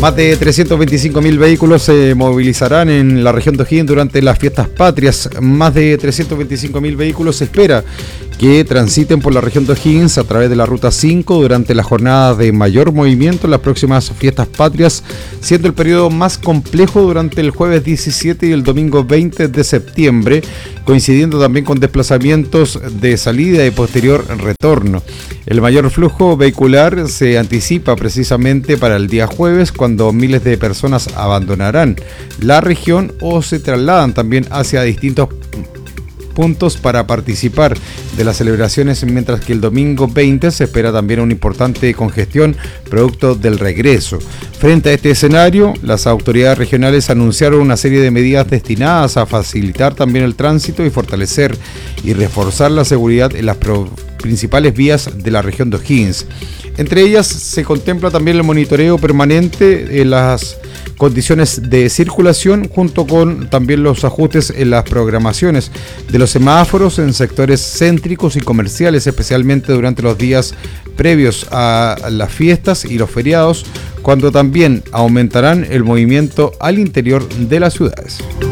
Más de 325.000 vehículos se movilizarán en la región de O'Higgins durante las fiestas patrias. Más de 325.000 vehículos se espera que transiten por la región de O'Higgins a través de la Ruta 5 durante la jornada de mayor movimiento en las próximas fiestas patrias, siendo el periodo más complejo durante el jueves 17 y el domingo 20 de septiembre, coincidiendo también con desplazamientos de salida y posterior retorno. El mayor flujo vehicular se anticipa precisamente para el día jueves, cuando miles de personas abandonarán la región o se trasladan también hacia distintos puntos para participar de las celebraciones, mientras que el domingo 20 se espera también una importante congestión producto del regreso. Frente a este escenario, las autoridades regionales anunciaron una serie de medidas destinadas a facilitar también el tránsito y fortalecer y reforzar la seguridad en las principales vías de la región de O'Higgins. Entre ellas se contempla también el monitoreo permanente en las condiciones de circulación, junto con también los ajustes en las programaciones de los semáforos en sectores céntricos y comerciales, especialmente durante los días previos a las fiestas y los feriados, cuando también aumentarán el movimiento al interior de las ciudades.